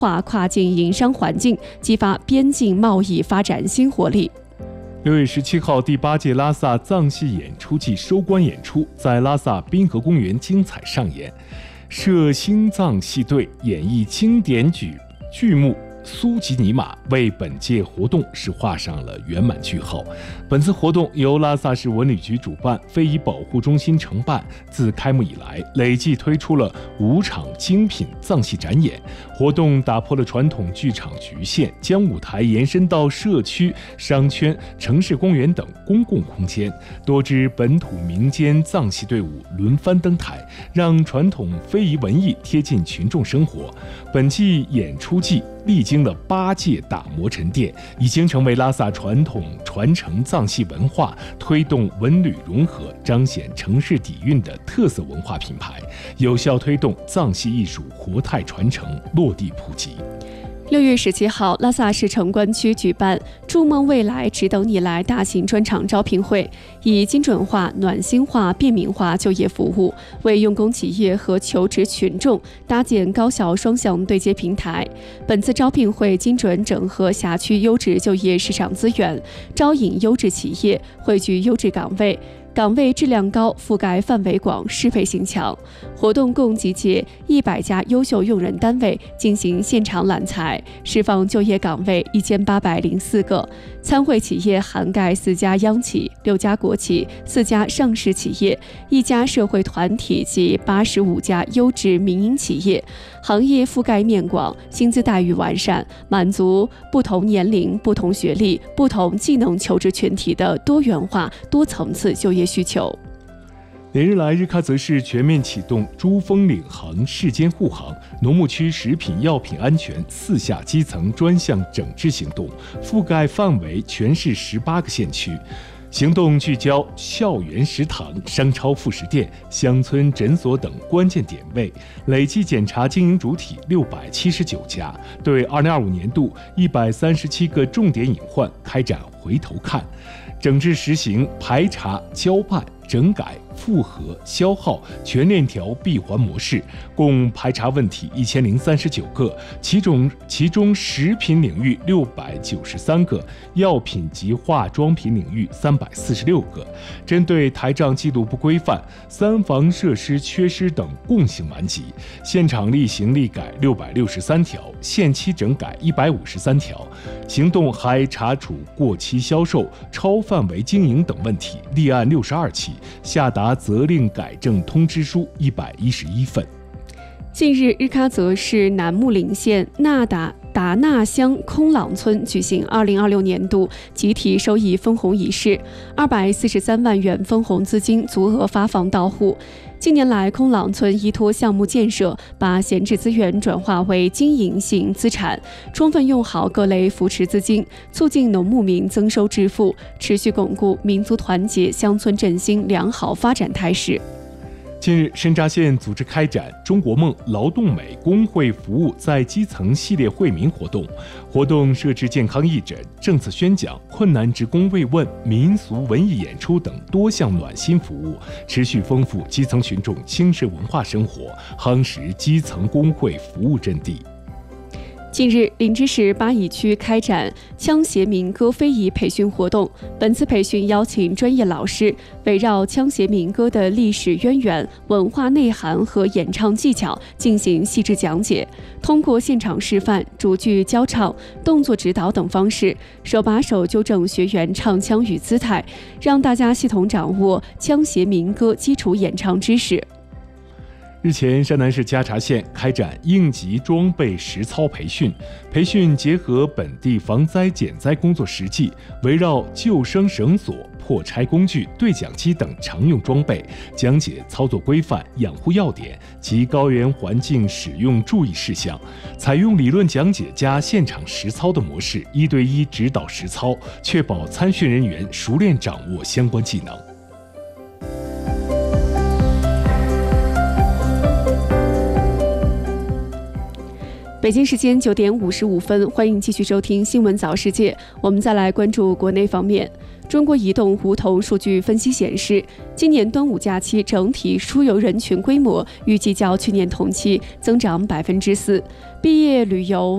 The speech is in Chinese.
化跨境营商环境，激发边境贸易发展新活力。 6月17号，第8届拉萨藏戏演出季收官演出在拉萨滨河公园精彩上演，摄新藏戏队演绎经典剧目《苏吉尼玛》，为本届活动画上了圆满句号。本次活动由拉萨市文旅局主办，非遗保护中心承办。自开幕以来，累计推出了5场精品藏戏展演。活动打破了传统剧场局限，将舞台延伸到社区、商圈、城市公园等公共空间。多支本土民间藏戏队伍轮番登台，让传统非遗文艺贴近群众生活。本季演出季历经了8届打磨沉淀，已经成为拉萨传统传承藏戏文化、推动文旅融合、彰显城市底蕴的特色文化品牌，有效推动藏戏艺术活态传承、落地普及。 6月17号，拉萨市城关区举办“筑梦未来，只等你来”大型专场招聘会，以精准化、暖心化、便民化就业服务，为用工企业和求职群众搭建高效双向对接平台。本次招聘会精准整合辖区优质就业市场资源，招引优质企业，汇聚优质岗位质量高，覆盖范围广，适配性强。活动共集结100家优秀用人单位进行现场揽才，释放就业岗位1804个。参会企业涵盖4家央企、6家国企、4家上市企业、1家社会团体及85家优质民营企业，行业覆盖面广，薪资待遇完善，满足不同年龄、不同学历、不同技能求职群体的多元化、多层次就业需求。 连日来，日喀则市全面启动珠峰领航、市间护航、农牧区食品药品安全4项基层专项整治行动，覆盖范围全市18个县区。行动聚焦校园食堂、商超副食店、乡村诊所等关键点位，累计检查经营主体679家，对2025年度137个重点隐患开展回头看，整治实行排查、交办、整改、复核、消耗全链条闭环模式，共排查问题1039个，其中食品领域693个，药品及化妆品领域346个。针对台账记录不规范、3防设施缺失等共性顽疾，现场例行例改663条，限期整改153条。行动还查处过期销售、超范围经营等问题，立案62起，下达责令改正通知书111份。 近日，日喀则市南木林县达纳乡空朗村举行2026年度集体收益分红仪式，243万元分红资金足额发放到户。近年来，空朗村依托项目建设，把闲置资源转化为经营性资产，充分用好各类扶持资金，促进农牧民增收致富，持续巩固民族团结、乡村振兴良好发展态势。 近日，深扎县组织开展“中国梦、劳动美工会服务在基层”系列惠民活动。活动设置健康义诊、政策宣讲、困难职工慰问、民俗文艺演出等多项暖心服务，持续丰富基层群众精神文化生活，夯实基层工会服务阵地。 近日，林芝市巴以区开展羌协民歌非遗培训活动。本次培训邀请专业老师，围绕羌协民歌的历史渊源、文化内涵和演唱技巧进行细致讲解，通过现场示范、主句教唱、动作指导等方式，手把手纠正学员唱腔与姿态，让大家系统掌握羌协民歌基础演唱知识。 日前，山南市加查县开展应急装备实操培训，培训结合本地防灾减灾工作实际，围绕救生绳索、破拆工具、对讲机等常用装备，讲解操作规范、养护要点及高原环境使用注意事项，采用理论讲解加现场实操的模式，1对1指导实操，确保参训人员熟练掌握相关技能。 北京时间9点55分，欢迎继续收听新闻早世界。我们再来关注国内方面。中国移动梧桐数据分析显示，今年端午假期整体出游人群规模预计较去年同期增长4%，毕业旅游